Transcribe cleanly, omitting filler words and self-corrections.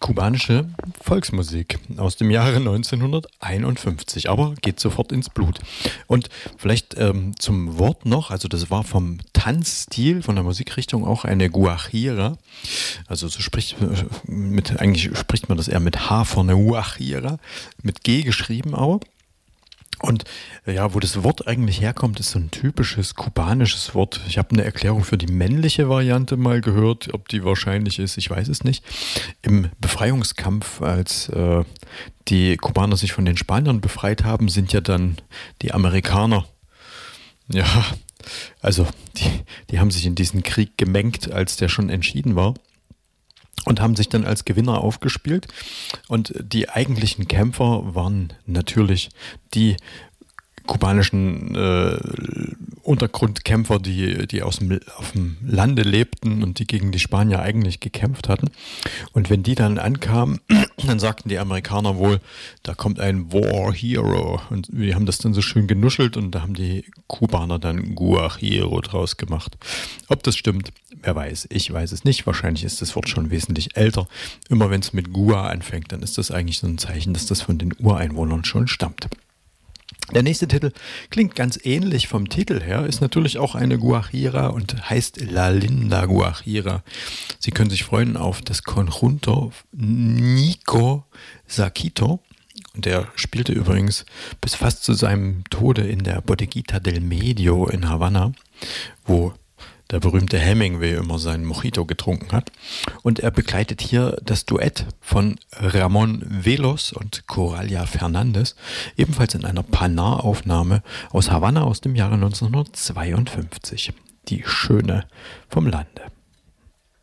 kubanische Volksmusik aus dem Jahre 1951, aber geht sofort ins Blut. Und vielleicht zum Wort noch, also das war vom Tanzstil, von der Musikrichtung auch eine Guajira, also so eigentlich spricht man das eher mit H vorne, Guajira, mit G geschrieben aber. Und ja, wo das Wort eigentlich herkommt, ist so ein typisches kubanisches Wort. Ich habe eine Erklärung für die männliche Variante mal gehört. Ob die wahrscheinlich ist, ich weiß es nicht. Im Befreiungskampf, als die Kubaner sich von den Spaniern befreit haben, sind ja dann die Amerikaner, ja, also die haben sich in diesen Krieg gemengt, als der schon entschieden war. Und haben sich dann als Gewinner aufgespielt. Und die eigentlichen Kämpfer waren natürlich die kubanischen Untergrundkämpfer, die auf dem Lande lebten und die gegen die Spanier eigentlich gekämpft hatten. Und wenn die dann ankamen, dann sagten die Amerikaner wohl, da kommt ein War Hero. Und wir haben das dann so schön genuschelt und da haben die Kubaner dann Guajiro draus gemacht. Ob das stimmt, wer weiß. Ich weiß es nicht. Wahrscheinlich ist das Wort schon wesentlich älter. Immer wenn es mit Gua anfängt, dann ist das eigentlich so ein Zeichen, dass das von den Ureinwohnern schon stammt. Der nächste Titel klingt ganz ähnlich vom Titel her, ist natürlich auch eine Guajira und heißt La Linda Guajira. Sie können sich freuen auf das Conjunto Nico Saquito. Der spielte übrigens bis fast zu seinem Tode in der Bodeguita del Medio in Havanna, wo der berühmte Hemingway immer seinen Mojito getrunken hat. Und er begleitet hier das Duett von Ramon Velos und Coralia Fernandez, ebenfalls in einer Panar-Aufnahme aus Havanna aus dem Jahre 1952. Die Schöne vom Lande.